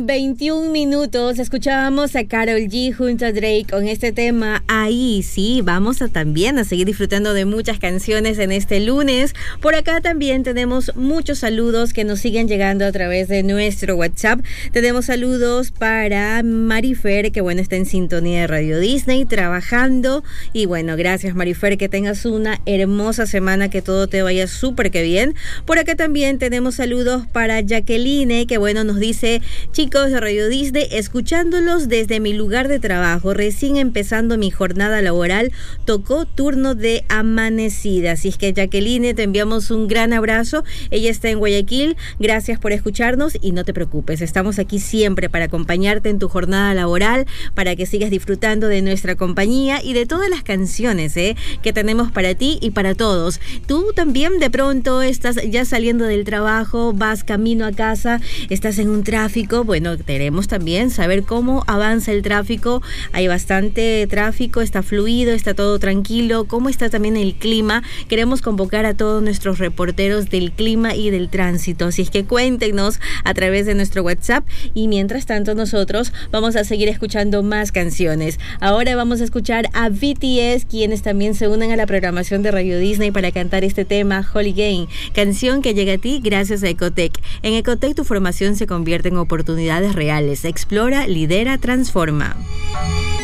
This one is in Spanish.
21 minutos, escuchábamos a Karol G junto a Drake con este tema Ahí. Sí, vamos a también a seguir disfrutando de muchas canciones en este lunes. Por acá también tenemos muchos saludos que nos siguen llegando a través de nuestro WhatsApp. Tenemos saludos para Marifer, que bueno, está en sintonía de Radio Disney, trabajando. Y bueno, gracias Marifer, que tengas una hermosa semana, que todo te vaya súper que bien. Por acá también tenemos saludos para Jacqueline, que bueno, nos dice: chicos de Radio Disney, escuchándolos desde mi lugar de trabajo, recién empezando mi jornada laboral, tocó turno de amanecida. Así es que Jacqueline, te enviamos un gran abrazo. Ella está en Guayaquil, gracias por escucharnos y no te preocupes, estamos aquí siempre para acompañarte en tu jornada laboral, para que sigas disfrutando de nuestra compañía y de todas las canciones que tenemos para ti y para todos. Tú también de pronto estás ya saliendo del trabajo, vas camino a casa, estás en un tráfico. Bueno, queremos también saber cómo avanza el tráfico. Hay bastante tráfico, está fluido, está todo tranquilo. ¿Cómo está también el clima? Queremos convocar a todos nuestros reporteros del clima y del tránsito. Así es que cuéntenos a través de nuestro WhatsApp. Y mientras tanto nosotros vamos a seguir escuchando más canciones. Ahora vamos a escuchar a BTS, quienes también se unen a la programación de Radio Disney para cantar este tema Holy Game, canción que llega a ti gracias a Ecotec. En Ecotec tu formación se convierte en oportunidades reales. Explora, lidera, transforma.